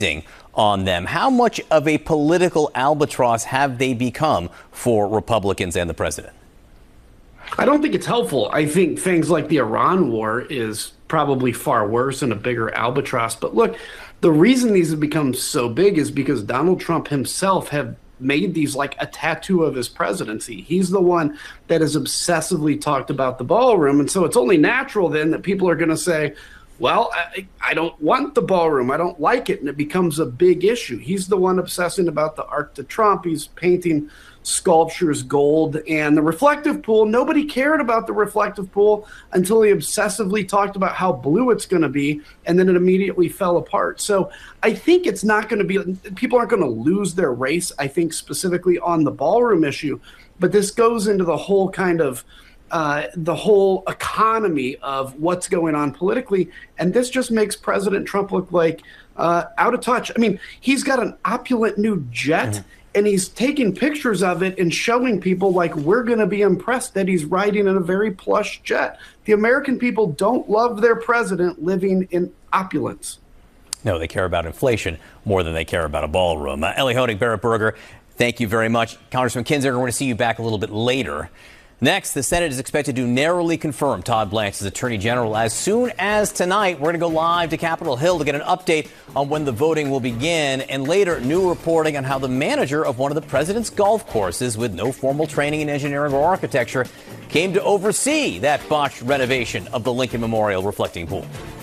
on them. How much of a political albatross have they become for Republicans and the president? I don't think it's helpful. I think things like the Iran war is probably far worse and a bigger albatross. But look, the reason these have become so big is because Donald Trump himself have made these like a tattoo of his presidency. He's the one that has obsessively talked about the ballroom. And so it's only natural then that people are going to say, well, I don't want the ballroom. I don't like it. And it becomes a big issue. He's the one obsessing about the Arc de Trump. He's painting sculptures gold and the reflective pool. Nobody cared about the reflective pool until he obsessively talked about how blue it's going to be. And then it immediately fell apart. So I think it's not going to be, people aren't going to lose their race, I think, specifically on the ballroom issue. But this goes into the whole kind of the whole economy of what's going on politically. And this just makes President Trump look like out of touch. I mean, he's got an opulent new jet and he's taking pictures of it and showing people like we're going to be impressed that he's riding in a very plush jet. The American people don't love their president living in opulence. No, they care about inflation more than they care about a ballroom. Ellie Honig, Barrett Berger, thank you very much. Congressman Kinzinger, we're going to see you back a little bit later. Next, the Senate is expected to narrowly confirm Todd Blanche as Attorney General as soon as tonight. We're going to go live to Capitol Hill to get an update on when the voting will begin. And later, new reporting on how the manager of one of the president's golf courses with no formal training in engineering or architecture came to oversee that botched renovation of the Lincoln Memorial reflecting pool.